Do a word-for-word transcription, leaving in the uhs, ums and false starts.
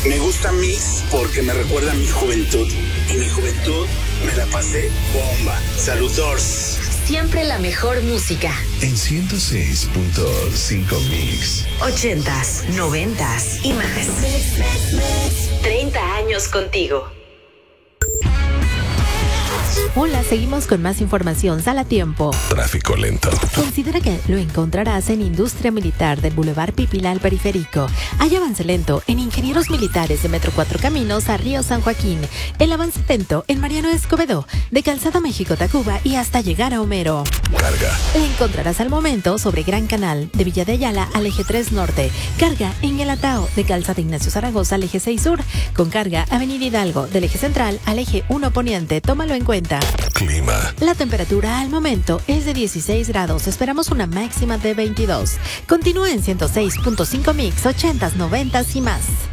Me gusta Mix porque me recuerda a mi juventud. Y mi juventud me la pasé bomba. Saludos. Siempre la mejor música. En ciento seis punto cinco Mix. Ochentas, noventas y más. Treinta años contigo. Hola, seguimos con más información. Sal a tiempo. Tráfico lento. Considera que lo encontrarás en Industria Militar del Boulevard Pipila al Periférico. Hay avance lento en Ingenieros Militares de Metro Cuatro Caminos a Río San Joaquín. El avance lento en Mariano Escobedo, de Calzada México-Tacuba y hasta llegar a Homero. Carga. La encontrarás al momento sobre Gran Canal, de Villa de Ayala al Eje tres Norte. Carga en El Atao, de Calzada Ignacio Zaragoza al Eje seis Sur. Con carga Avenida Hidalgo, del Eje Central al Eje uno Poniente. Tómalo en cuenta. Clima. La temperatura al momento es de dieciséis grados. Esperamos una máxima de veintidós. Continúa en ciento seis punto cinco Mix, ochentas, noventas y más.